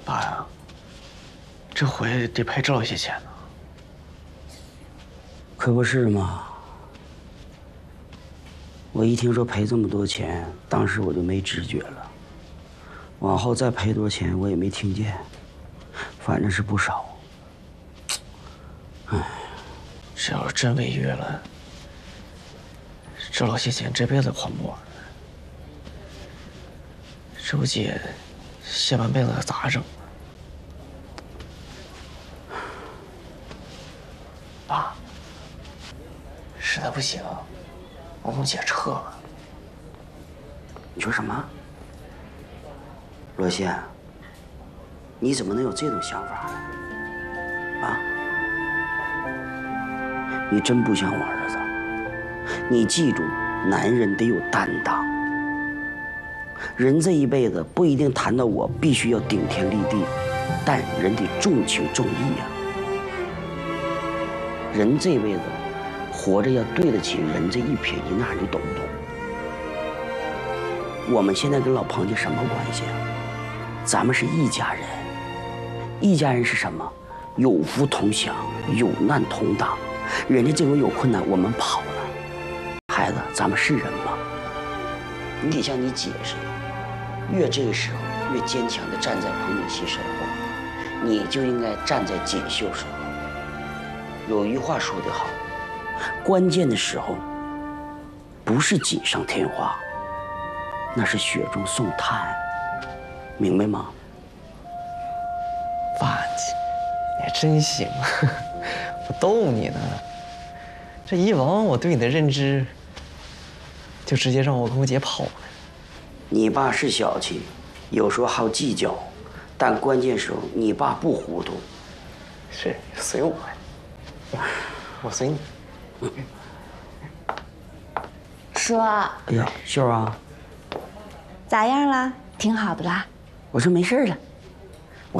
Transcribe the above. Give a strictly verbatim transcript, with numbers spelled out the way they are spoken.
爸呀，这回得赔这老些钱呢。 可不是嘛！我一听说赔这么多钱，当时我就没知觉了。往后再赔多少钱，我也没听见，反正是不少。唉， 这要是真违约了，这老些钱这辈子还不完。这不姐下半辈子咋整？爸，实在不行，我跟姐撤了。 你说什么？罗茜，你怎么能有这种想法呢？啊？你真不像我儿子。你记住，男人得有担当。人这一辈子不一定谈到我必须要顶天立地，但人得重情重义呀。人这辈子活着要对得起人这一撇一捺，你懂不懂？我们现在跟老彭家什么关系啊？咱们是一家人。一家人是什么？有福同享，有难同当。人家这回有困难，我们跑了。孩子，咱们是人吗？你得像你姐似的，越这个时候越坚强地站在彭锦熙身后，你就应该站在锦绣身后。有一句话说得好，关键的时候不是锦上添花，那是雪中送炭，明白吗？ 爸，你还真行，我逗你呢。这以往我对你的认知，就直接让我跟我姐跑了。 你爸是小气，有时候好计较，但关键时候你爸不糊涂。 是，随我，我随你。 叔， 哎呀，秀儿啊， 咋样了？挺好的啦。 我说没事了。